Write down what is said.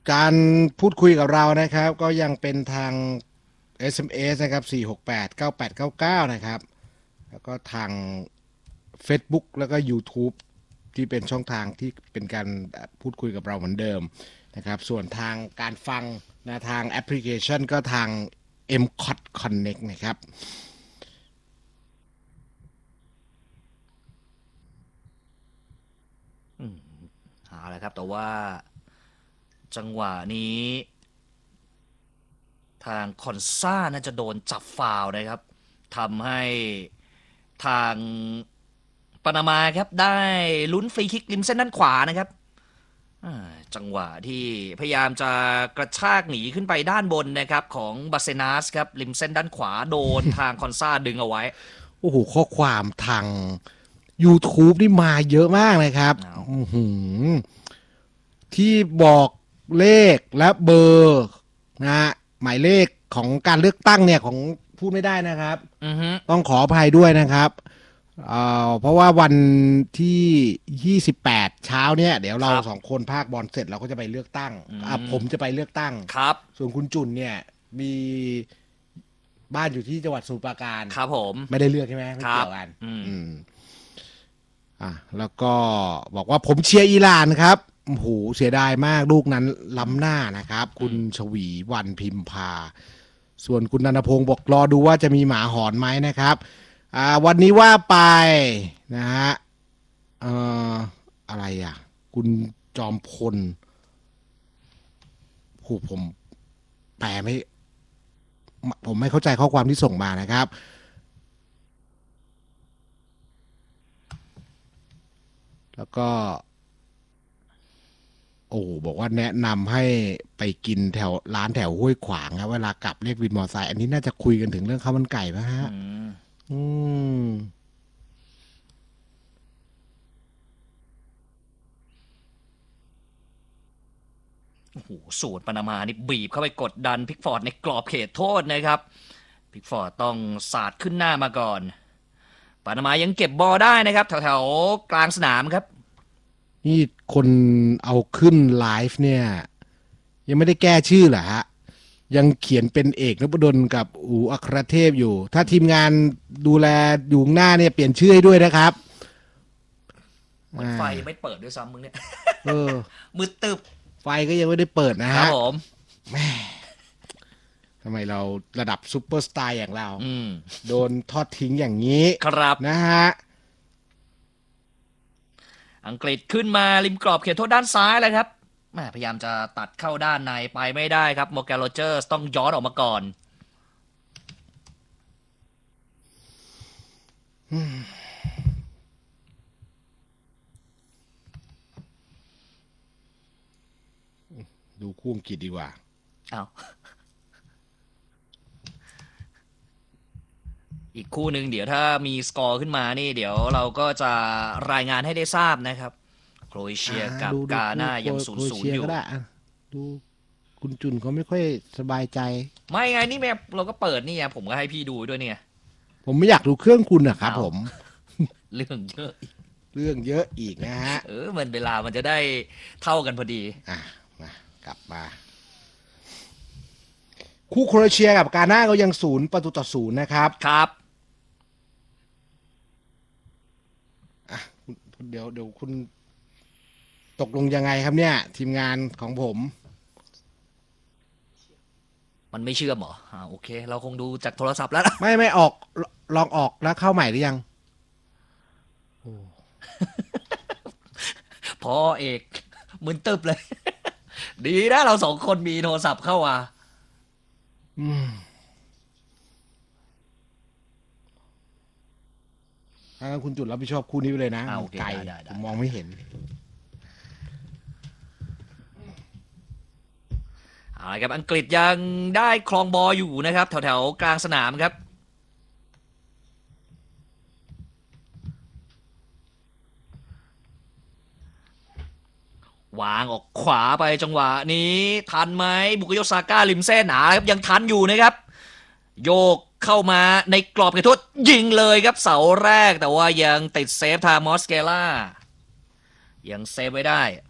การพูดคุยกับเรานะครับก็ยังเป็นทาง SMS นะครับ4689899นะครับแล้วก็ทาง Facebook แล้วก็ YouTube ที่เป็นช่องทางที่เป็นการพูดคุยกับเราเหมือนเดิมนะครับส่วนทางการฟังนะทางแอปพลิเคชันก็ทาง MCOT Connect นะครับเอาละครับแต่ว่าจังหวะนี้ทางคอนซ่าน่าจะโดนจับฟาวล์นะครับทำให้ทางปานามาครับได้ลุ้นฟรีคิกริมเส้นด้านขวานะครับจังหวะที่พยายามจะกระชากหนีขึ้นไปด้านบนนะครับของบาเซนาสครับริมเส้นด้านขวาโดนทางคอนซ่าดึงเอาไว้โอ้โหข้อความทาง YouTube นี่มาเยอะมากเลยครับที่บอกเลขและเบอร์นะฮะหมายเลขของการเลือกตั้งเนี่ยของพูดไม่ได้นะครับต้องขออภัยด้วยนะครับเพราะว่าวันที่28เช้าเนี่ยเดี๋ยวเราสองคนภาคบอลเสร็จเราก็จะไปเลือกตั้งผมจะไปเลือกตั้งครับส่วนคุณจุนเนี่ยมีบ้านอยู่ที่จังหวัดสมุทรปราการครับผมไม่ได้เลือกใช่ไหมไม่เกี่ยวกันแล้วก็บอกว่าผมเชียร์อิหร่านครับโอ้โหเสียดายมากลูกนั้นล้ำหน้านะครับคุณชวีวันพิมพาส่วนคุณนันทพงศ์บอกรอดูว่าจะมีหมาหอนไหมนะครับวันนี้ว่าไปนะฮะอะไรอ่ะคุณจอมพลโหแปลไม่ผมไม่เข้าใจข้อความที่ส่งมานะครับแล้วก็โอ้บอกว่าแนะนำให้ไปกินแถวร้านแถวห้วยขวางครับเวลากลับเรียกวินมอเตอร์ไซค์อันนี้น่าจะคุยกันถึงเรื่องข้าวมันไก่ไหมฮะโอ้โหสูตรปานามานี่บีบเข้าไปกดดันพิกฟอร์ดในกรอบเขตโทษนะครับพิกฟอร์ดต้องสาดขึ้นหน้ามาก่อนปานามายังเก็บบอลได้นะครับแถวๆกลางสนามครับนี่คนเอาขึ้นไลฟ์เนี่ยยังไม่ได้แก้ชื่อเหรอฮะยังเขียนเป็นเอกนพดลกับอูอัครเทพอยู่ถ้าทีมงานดูแลอยู่หน้าเนี่ยเปลี่ยนชื่อให้ด้วยนะครับเหมือนไฟไม่เปิดด้วยซ้ำมึงเนี่ยมืดตึบไฟก็ยังไม่ได้เปิดนะครัฮะบผมแม่ทำไมเราระดับซูเปอร์สตาร์อย่างเราโดนทอดทิ้งอย่างนี้ครับนะฮะอังกฤษขึ้นมาริมกรอบเขตโทษด้านซ้ายเลยครับพยายามจะตัดเข้าด้านในไปไม่ได้ครับโมแกนโรเจอร์สต้องย้อนออกมาก่อนดูคู่อังกฤษดีกว่าเอาอีกคู่หนึ่งเดี๋ยวถ้ามีสกอร์ขึ้นมานี่เดี๋ยวเราก็จะรายงานให้ได้ทราบนะครับโครเอเชียกับกาหน้ายัง0-0อยู่ดูคุณจุนเขาไม่ค่อยสบายใจไม่ไงนี่แม่เราก็เปิดนี่ไงผมก็ให้พี่ดูด้วยเนี่ยผมไม่อยากดูเครื่องคุณนะครับผมเรื่องเยอะอีกนะฮะมันเวลามันจะได้เท่ากันพอดีมากลับมาคู่โครเอเชียกับกาหน้าก็ยัง0-0นะครับครับเดี๋ยวคุณตกลงยังไงครับเนี่ยทีมงานของผมมันไม่เชื่อมเหรอโอเคเราคงดูจากโทรศัพท์แล้วไม่ออกลองออกแล้วเข้าใหม่หรือยังพอเอกมึนตึบเลย ดีนะเราสองคนมีโทรศัพท์เข้ามาคุณจุดรับผิดชอบคู่นี้ไปเลยนะไกลผมมองไม่เห็นเอาละครับอังกฤษยังได้ครองบอลอยู่นะครับแถวๆกลางสนามครับวางออกขวาไปจังหวะนี้ทันไหมบุกโยซาก้าริมเส้นครับยังทันอยู่นะครับโยกเข้ามาในกรอบเขตโทษยิงเลยครับเสาแรกแต่ว่ายังติดเซฟทางมอสเกล่ายังเซฟไว้ได้